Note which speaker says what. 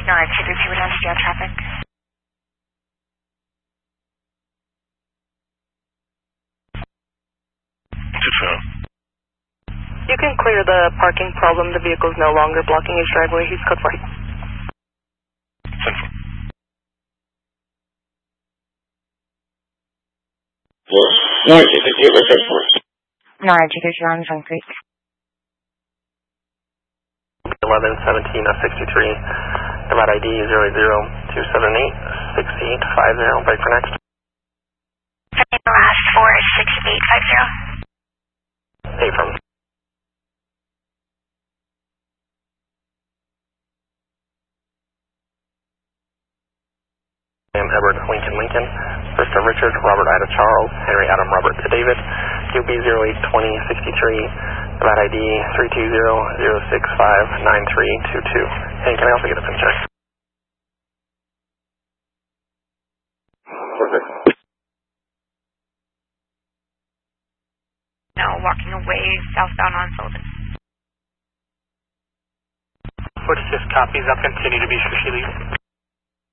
Speaker 1: NOAA 232, what else do you have traffic?
Speaker 2: You can clear the parking problem. The vehicle is no longer blocking his driveway. He's code 4.
Speaker 1: NOAA 232 on Sun Creek.
Speaker 3: 1117-63, Nevada ID 00278-6850, break for next.
Speaker 1: Last 46850.
Speaker 3: Hey, from Edward Lincoln, first to Richard, Robert Ida Charles, Henry Adam Robert to David, QB 082063, Nevada ID 320-065-9322. And can I also get a pin check? Perfect.
Speaker 1: Now walking away southbound on Sullivan.
Speaker 3: 46 copies. I'll continue to be strategically.